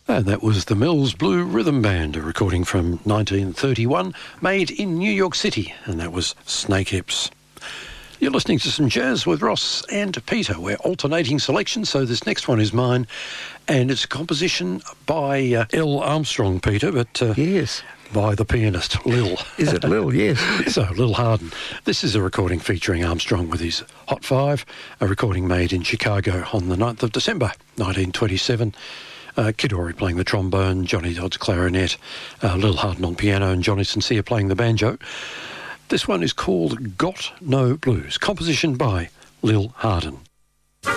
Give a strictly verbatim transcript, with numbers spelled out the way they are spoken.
And that was the Mills Blue Rhythm Band, a recording from nineteen thirty-one, made in New York City, and that was Snakehips. You're listening to some jazz with Ross and Peter. We're alternating selections, so this next one is mine, and it's a composition by uh, L. Armstrong, Peter, but... Uh, yes. By the pianist, Lil. Is it Lil? Yes. So, Lil Hardin. This is a recording featuring Armstrong with his Hot Five, a recording made in Chicago on the ninth of December, nineteen twenty-seven. Uh, Kid Ory playing the trombone, Johnny Dodds clarinet, uh, Lil Hardin on piano, and Johnny Sincere playing the banjo. This one is called Got No Blues, composition by Lil Hardin.